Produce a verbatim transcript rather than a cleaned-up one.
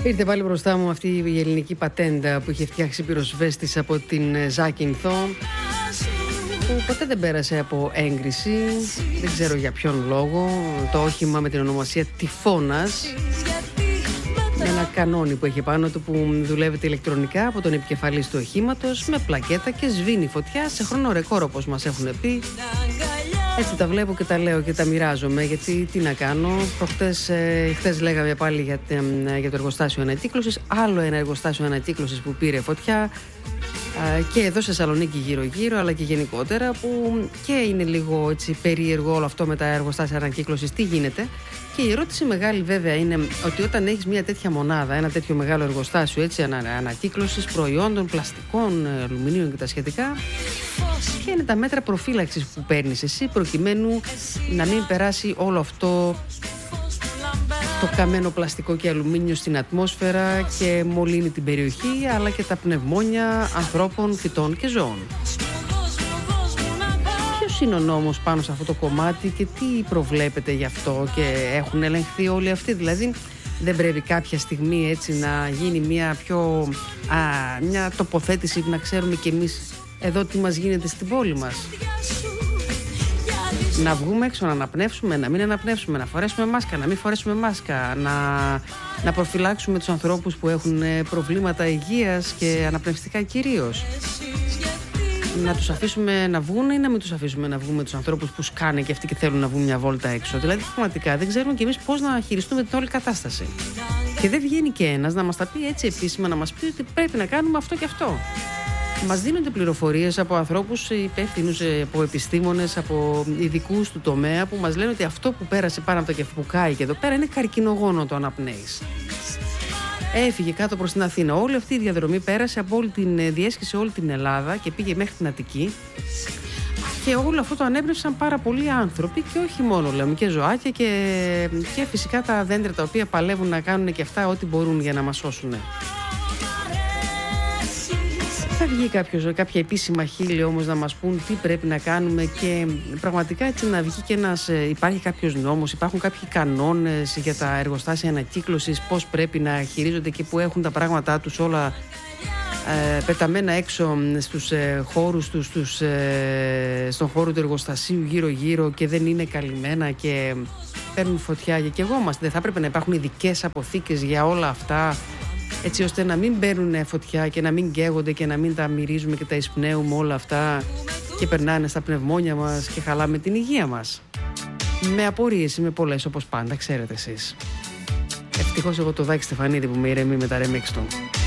Ήρθε πάλι μπροστά μου αυτή η ελληνική πατέντα που είχε φτιάξει πυροσβέστης από την Ζάκυνθο, που ποτέ δεν πέρασε από έγκριση, δεν ξέρω για ποιον λόγο. Το όχημα με την ονομασία Τυφώνας, με ένα κανόνι που έχει πάνω του που δουλεύεται ηλεκτρονικά από τον επικεφαλής του οχήματος, με πλακέτα και σβήνει φωτιά σε χρόνο ρεκόρ, όπως μας έχουν πει. Έτσι τα βλέπω και τα λέω και τα μοιράζομαι, γιατί τι να κάνω. Προχτές, ε, χτες λέγαμε πάλι για, ε, για το εργοστάσιο ανακύκλωσης, άλλο ένα εργοστάσιο ανακύκλωσης που πήρε φωτιά, ε, και εδώ σε Θεσσαλονίκη γύρω-γύρω, αλλά και γενικότερα, που και είναι λίγο έτσι περίεργο όλο αυτό με τα εργοστάσια ανακύκλωσης, τι γίνεται. Και η ερώτηση μεγάλη βέβαια είναι ότι όταν έχεις μια τέτοια μονάδα, ένα τέτοιο μεγάλο εργοστάσιο έτσι, ανα, ανακύκλωσης προϊόντων, πλαστικών, αλουμινίων και τα σχετικά, ποια είναι τα μέτρα προφύλαξης που παίρνεις εσύ προκειμένου να μην περάσει όλο αυτό το καμένο πλαστικό και αλουμίνιο στην ατμόσφαιρα και μολύνει την περιοχή, αλλά και τα πνευμόνια ανθρώπων, φυτών και ζώων. Ποιος είναι ο νόμος πάνω σε αυτό το κομμάτι και τι προβλέπετε γι' αυτό, και έχουν ελεγχθεί όλοι αυτοί? Δηλαδή δεν πρέπει κάποια στιγμή έτσι να γίνει μια πιο α, μια τοποθέτηση, να ξέρουμε κι εμείς εδώ τι μας γίνεται στην πόλη μας? Να βγούμε έξω, να αναπνεύσουμε, να μην αναπνεύσουμε, να φορέσουμε μάσκα, να μην φορέσουμε μάσκα, να, να προφυλάξουμε τους ανθρώπους που έχουν προβλήματα υγείας και αναπνευστικά κυρίως. Να τους αφήσουμε να βγουν ή να μην τους αφήσουμε να βγούμε τους ανθρώπους που σκάνε και αυτοί και θέλουν να βγουν μια βόλτα έξω? Δηλαδή πραγματικά δεν ξέρουμε κι εμείς πώς να χειριστούμε την όλη κατάσταση. Και δεν βγαίνει και ένας να μας τα πει έτσι επίσημα, να μας πει ότι πρέπει να κάνουμε αυτό και αυτό. Μας δίνονται πληροφορίες από ανθρώπους υπεύθυνους, από επιστήμονες, από ειδικούς του τομέα, που μας λένε ότι αυτό που πέρασε πάνω από το κεφάλι, που κάει και εδώ πέρα, είναι καρκινογόνο το αναπνέεις. Έφυγε κάτω προς την Αθήνα. Όλη αυτή η διαδρομή πέρασε από όλη την διέσχισε όλη την Ελλάδα και πήγε μέχρι την Αττική. Και όλο αυτό το ανέπνευσαν πάρα πολλοί άνθρωποι, και όχι μόνο, λέμε, και ζωάκια και, και φυσικά τα δέντρα, τα οποία παλεύουν να κάνουν και αυτά ό,τι μπορούν για να μας σώσουν. Θα βγει κάποιος, κάποια επίσημα χείλη όμως να μας πούν τι πρέπει να κάνουμε, και πραγματικά έτσι να βγει και ένας, υπάρχει κάποιος νόμος, υπάρχουν κάποιοι κανόνες για τα εργοστάσια ανακύκλωσης, πώς πρέπει να χειρίζονται και που έχουν τα πράγματά τους όλα ε, πεταμένα έξω στους ε, χώρους τους, στους, ε, στον χώρο του εργοστασίου γύρω-γύρω, και δεν είναι καλυμμένα και παίρνουν φωτιά και εγώμαστε. Δεν θα έπρεπε να υπάρχουν ειδικές αποθήκες για όλα αυτά, έτσι ώστε να μην παίρνουν φωτιά και να μην καίγονται και να μην τα μυρίζουμε και τα εισπνέουμε όλα αυτά και περνάνε στα πνευμόνια μας και χαλάμε την υγεία μας? Με απορίες είμαι πολλές, όπως πάντα, ξέρετε εσείς. Ευτυχώς εγώ το Δάκη Στεφανίδη που με ηρεμεί με τα remix του.